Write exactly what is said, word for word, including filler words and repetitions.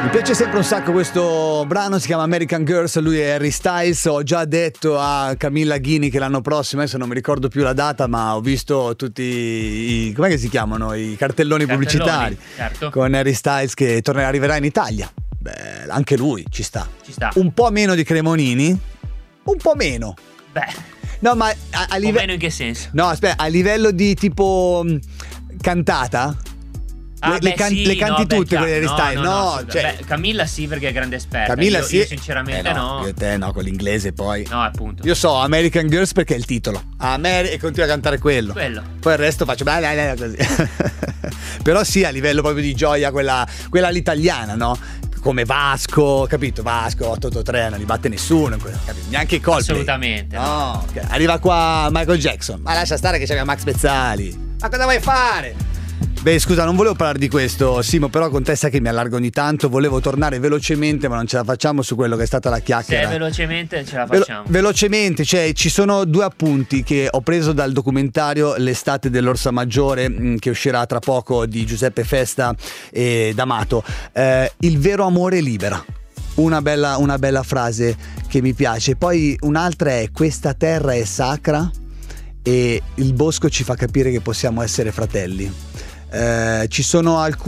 Mi piace sempre un sacco questo brano, si chiama American Girls, lui è Harry Styles. Ho già detto a Camilla Ghini che l'anno prossimo, adesso non mi ricordo più la data, ma ho visto tutti i, com'è che si chiamano, i cartelloni, cartelloni pubblicitari, certo, con Harry Styles che tornerà, arriverà in Italia. Beh, anche lui ci sta. Ci sta. Un po' meno di Cremonini, un po' meno. Beh, no, ma a, a livello, meno in che senso? No, aspetta, a livello di tipo cantata. Ah, le, beh, le, can- sì, le canti no, tutte beh, quelle di no, Styles, no, no, no, cioè, beh, Camilla sì, perché è grande esperta. Camilla io, sì, io sinceramente eh no, no. Io te no, con l'inglese poi. No, appunto. Io so American Girls perché è il titolo. Amer- e continuo a cantare quello. Quello. Poi il resto faccio bla bla bla così. Però sì, a livello proprio di gioia, quella, quella all'italiana, no? Come Vasco, capito? Vasco otto otto tre non li batte nessuno, capito? Neanche i Coldplay. Assolutamente. No, okay. Arriva qua Michael Jackson. Ma lascia stare che c'è Max Pezzali. Ma cosa vuoi fare? Beh, scusa, non volevo parlare di questo, Simo, però con te sai che mi allargo ogni tanto. Volevo tornare velocemente, ma non ce la facciamo su quello che è stata la chiacchiera. Se velocemente ce la facciamo. Velo- velocemente, cioè ci sono due appunti che ho preso dal documentario L'estate dell'Orsa Maggiore, mh, che uscirà tra poco, di Giuseppe Festa e D'Amato. Eh, il vero amore libera. Una bella, una bella frase che mi piace. Poi un'altra è: questa terra è sacra e il bosco ci fa capire che possiamo essere fratelli. Eh, ci sono alcuni